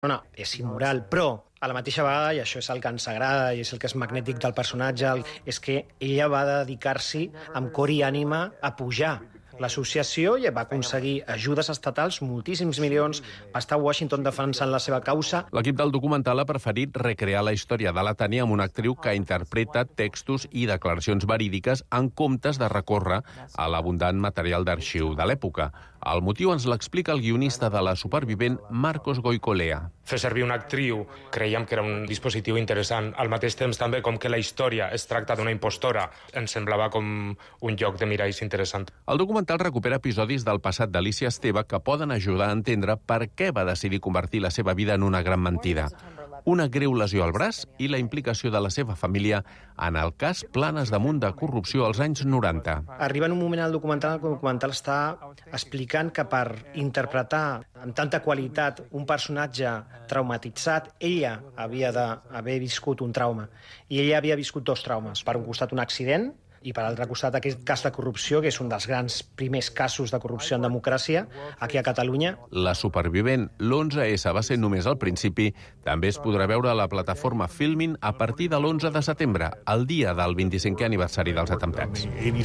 és immoral, però a la mateixa vegada, i això és el que ens agrada i és el que és magnètic del personatge, és que ella va dedicar-s'hi amb cor i ànima a pujar l'associació i va aconseguir ajudes estatals, moltíssims milions, va estar a Washington defensant la seva causa. L'equip del documental ha preferit recrear la història de la Tània amb una actriu que interpreta textos i declaracions verídiques en comptes de recórrer a l'abundant material d'arxiu de l'època. El motiu ens l'explica el guionista de La supervivent, Marcos Goicolea. Fer servir una actriu creiem que era un dispositiu interessant. Al mateix temps també, com que la història es tracta d'una impostora, ens semblava com un joc de miralls interessant. El documental recupera episodis del passat d'Alícia Esteve que poden ajudar a entendre per què va decidir convertir la seva vida en una gran mentida. Una greu lesió al braç i la implicació de la seva família en el cas Planes damunt de corrupció als anys 90. Arriba en un moment al documental que el documental està explicant que per interpretar amb tanta qualitat un personatge traumatitzat, ella havia d'haver viscut un trauma. I ella havia viscut dos traumes. Per un costat, un accident, i per altre costat aquest cas de corrupció, que és un dels grans primers casos de corrupció en democràcia aquí a Catalunya. La supervivent, l'11S, va ser només al principi. També es podrà veure a la plataforma Filmin a partir de l'11 de setembre, el dia del 25è aniversari dels atemptats.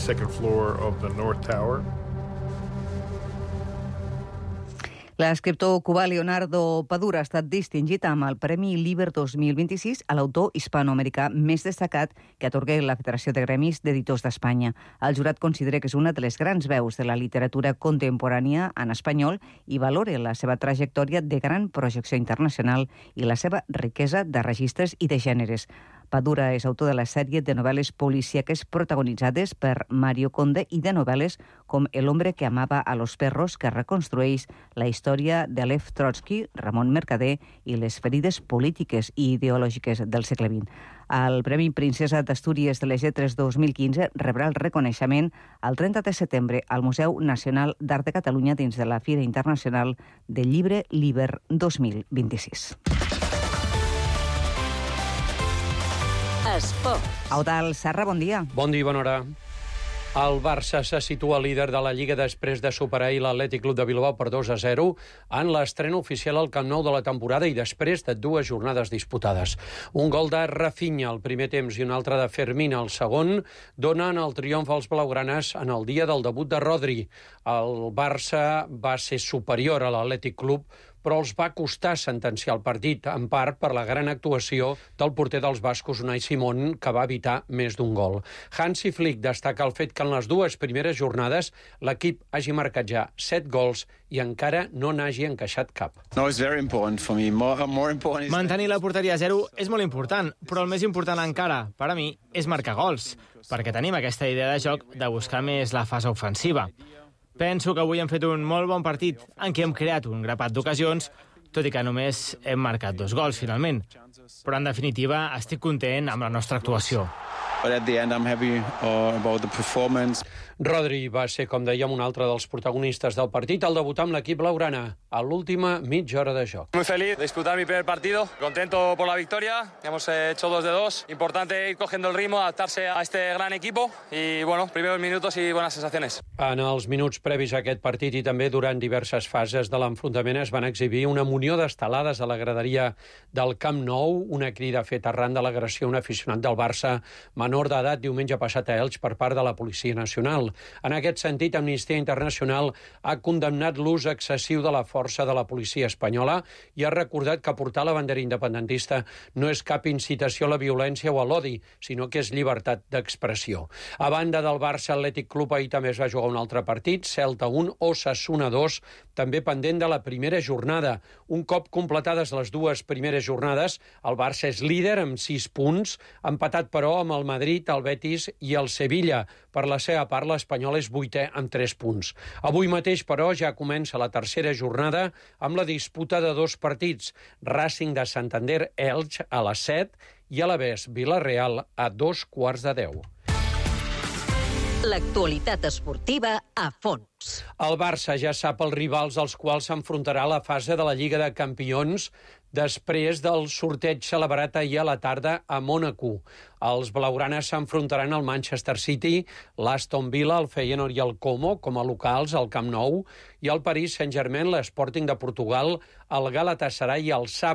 L'escriptor cubà Leonardo Padura ha estat distingit amb el Premi Liber 2026 a l'autor hispanoamericà més destacat que atorga la Federació de Gremis d'Editors d'Espanya. El jurat considera que és una de les grans veus de la literatura contemporània en espanyol i valora la seva trajectòria de gran projecció internacional i la seva riquesa de registres i de gèneres. Padura és autor de la sèrie de novel·les policíaques protagonitzades per Mario Conde i de novel·les com El hombre que amaba a los perros, que reconstrueix la història de Lev Trotsky, Ramon Mercader i les ferides polítiques i ideològiques del segle XX. El Premi Princesa d'Astúries de les Lletres 2015 rebrà el reconeixement el 30 de setembre al Museu Nacional d'Art de Catalunya dins de la Fira Internacional del Llibre Liber 2026. Esport. Eudald Serra, bon dia. Bon dia i bona hora. El Barça se situa líder de la Lliga després de superar l'Atlètic Club de Bilbao per 2-0 en l'estrena oficial al Camp Nou de la temporada i després de 2 jornades disputades. Un gol de Rafinha al primer temps i un altre de Fermín al segon donen el triomf als blaugranes en el dia del debut de Rodri. El Barça va ser superior a l'Atlètic Club, però els va costar sentenciar el partit, en part per la gran actuació del porter dels bascos, Unai Simón, que va evitar més d'un gol. Hansi Flick destaca el fet que en les 2 primeres jornades l'equip hagi marcat ja 7 gols i encara no n'hagi encaixat cap. Mantenir la porteria a 0 és molt important, però el més important encara, per a mi, és marcar gols, perquè tenim aquesta idea de joc de buscar més la fase ofensiva. Penso que avui hem fet un molt bon partit en què hem creat un grapat d'ocasions, tot i que només hem marcat 2 gols, finalment. Però, en definitiva, estic content amb la nostra actuació. Rodri va ser, com dèiem, un altre dels protagonistes del partit al debutar amb l'equip blaugrana a l'última mitja hora de joc. Muy feliz de disputar mi primer partido, contento por la victoria, hemos hecho 2 de 2, importante ir cogiendo el ritmo, adaptarse a este gran equipo y, bueno, primeros minutos y buenas sensaciones. En els minuts previs a aquest partit i també durant diverses fases de l'enfrontament es van exhibir una munió d'estelades a la graderia del Camp Nou, una crida feta arran de l'agressió a un aficionat del Barça menor d'edat diumenge passat a Elx per part de la Policia Nacional. En aquest sentit, Amnistia Internacional ha condemnat l'ús excessiu de la força de la policia espanyola i ha recordat que portar la bandera independentista no és cap incitació a la violència o a l'odi, sinó que és llibertat d'expressió. A banda del Barça Atlètic Club, ahir també es va jugar un altre partit, Celta 1, Osasuna 2, també pendent de la primera jornada. Un cop completades les 2 primeres jornades, el Barça és líder amb 6 punts, empatat però amb el Madrid, el Betis i el Sevilla. Per la seva part, l'Espanyol és 8è amb 3 punts. Avui mateix, però, ja comença la tercera jornada amb la disputa de 2 partits. Racing de Santander-Elx a les 7 i Alavés Vila-real a 9:45. L'actualitat esportiva a fons. El Barça ja sap els rivals als quals s'enfrontarà a la fase de la Lliga de Campions després del sorteig celebrat ahir a la tarda a Mònaco. Els blaugranes s'enfrontaran al Manchester City, l'Aston Villa, el Feyenoord i el Como com a locals al Camp Nou i el Paris Saint-Germain, l'Sporting de Portugal, el Galatasaray i el Sabah